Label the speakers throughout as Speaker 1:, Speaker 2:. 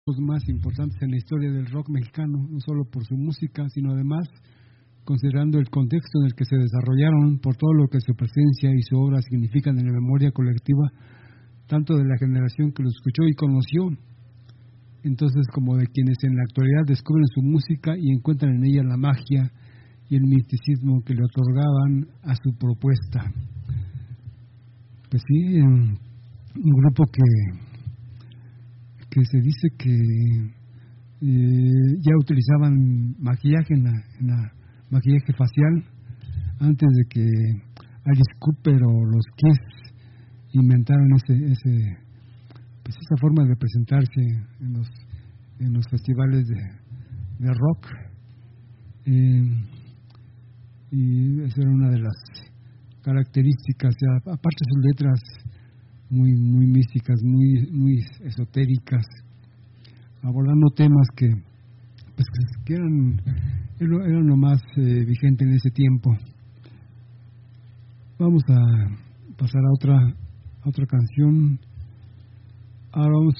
Speaker 1: los más importantes en la historia del rock mexicano, no solo por su música, sino además considerando el contexto en el que se desarrollaron, por todo lo que su presencia y su obra significan en la memoria colectiva, tanto de la generación que lo escuchó y conoció, entonces como de quienes en la actualidad descubren su música y encuentran en ella la magia y el misticismo que le otorgaban a su propuesta. Pues sí, un grupo que se dice que ya utilizaban maquillaje en la maquillaje facial antes de que Alice Cooper o los Kiss inventaron esa forma de presentarse en los festivales de rock, y esa era una de las características, aparte de sus letras muy místicas, muy esotéricas, abordando temas que eran lo más vigente en ese tiempo. Vamos a pasar a otra canción. Ahora vamos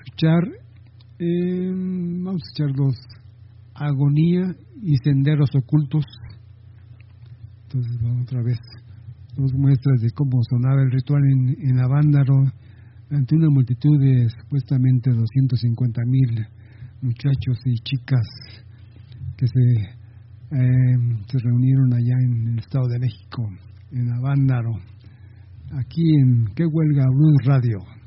Speaker 1: a escuchar dos, Agonía y Senderos Ocultos. Entonces vamos otra vez, dos muestras de cómo sonaba el ritual en Avándaro ante una multitud de supuestamente 250,000 muchachos y chicas que se reunieron allá en el Estado de México, en Avándaro, aquí en ¿Qué Huelga? Blues Radio.